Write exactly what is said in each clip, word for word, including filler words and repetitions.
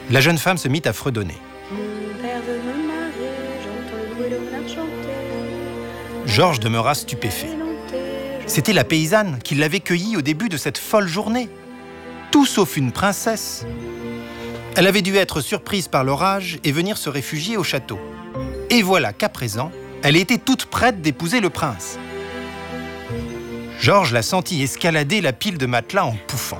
La jeune femme se mit à fredonner. Mon père veut me marier, j'entends le bruit de renard chanter. Georges demeura stupéfait. C'était la paysanne qui l'avait cueillie au début de cette folle journée. Tout sauf une princesse. Elle avait dû être surprise par l'orage et venir se réfugier au château. Et voilà qu'à présent, elle était toute prête d'épouser le prince. Georges la sentit escalader la pile de matelas en pouffant.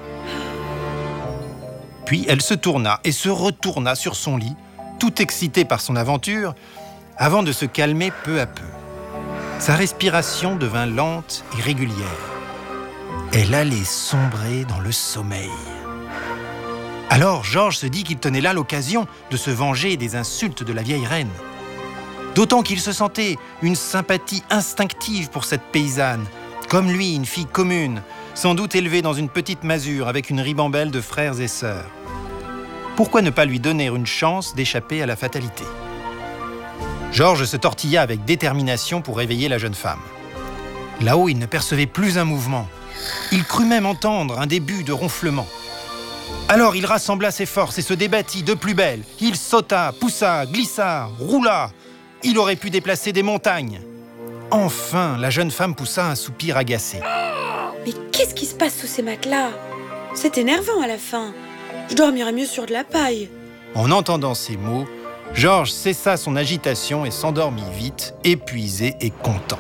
Puis elle se tourna et se retourna sur son lit, tout excitée par son aventure, avant de se calmer peu à peu. Sa respiration devint lente et régulière. Elle allait sombrer dans le sommeil. Alors Georges se dit qu'il tenait là l'occasion de se venger des insultes de la vieille reine. D'autant qu'il se sentait une sympathie instinctive pour cette paysanne, comme lui, une fille commune, sans doute élevée dans une petite masure avec une ribambelle de frères et sœurs. Pourquoi ne pas lui donner une chance d'échapper à la fatalité ? Georges se tortilla avec détermination pour réveiller la jeune femme. Là-haut, il ne percevait plus un mouvement. Il crut même entendre un début de ronflement. Alors il rassembla ses forces et se débattit de plus belle. Il sauta, poussa, glissa, roula. Il aurait pu déplacer des montagnes. Enfin, la jeune femme poussa un soupir agacé. Mais qu'est-ce qui se passe sous ces matelas ? C'est énervant à la fin. Je dormirais mieux sur de la paille. En entendant ces mots, Georges cessa son agitation et s'endormit vite, épuisé et content.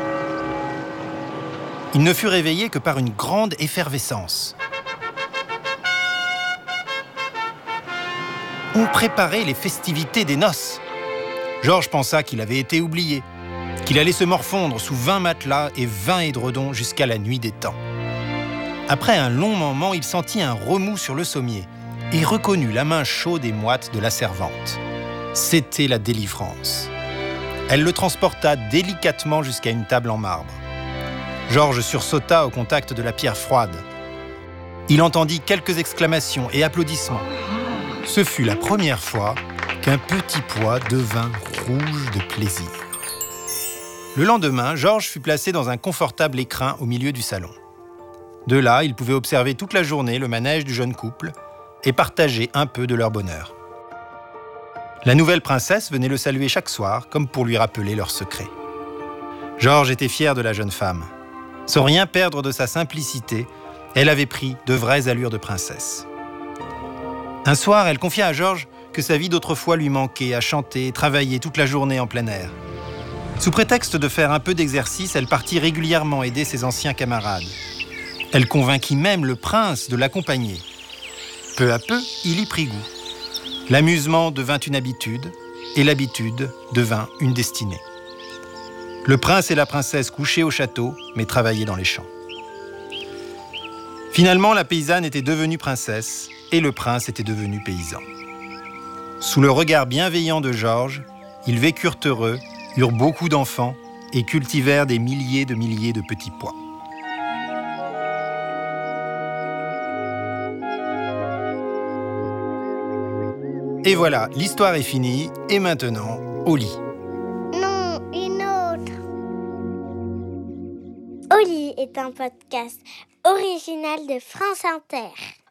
Il ne fut réveillé que par une grande effervescence. On préparait les festivités des noces. Georges pensa qu'il avait été oublié, qu'il allait se morfondre sous vingt matelas et vingt édredons jusqu'à la nuit des temps. Après un long moment, il sentit un remous sur le sommier et reconnut la main chaude et moite de la servante. C'était la délivrance. Elle le transporta délicatement jusqu'à une table en marbre. Georges sursauta au contact de la pierre froide. Il entendit quelques exclamations et applaudissements. Ce fut la première fois qu'un petit pois devint rouge de plaisir. Le lendemain, Georges fut placé dans un confortable écrin au milieu du salon. De là, il pouvait observer toute la journée le manège du jeune couple et partager un peu de leur bonheur. La nouvelle princesse venait le saluer chaque soir, comme pour lui rappeler leur secret. Georges était fier de la jeune femme. Sans rien perdre de sa simplicité, elle avait pris de vraies allures de princesse. Un soir, elle confia à Georges que sa vie d'autrefois lui manquait à chanter et travailler toute la journée en plein air. Sous prétexte de faire un peu d'exercice, elle partit régulièrement aider ses anciens camarades. Elle convainquit même le prince de l'accompagner. Peu à peu, il y prit goût. L'amusement devint une habitude, et l'habitude devint une destinée. Le prince et la princesse couchaient au château, mais travaillaient dans les champs. Finalement, la paysanne était devenue princesse, et le prince était devenu paysan. Sous le regard bienveillant de Georges, ils vécurent heureux, eurent beaucoup d'enfants, et cultivèrent des milliers de milliers de petits pois. Et voilà, l'histoire est finie, et maintenant, au lit. Non, une autre. Au lit est un podcast original de France Inter.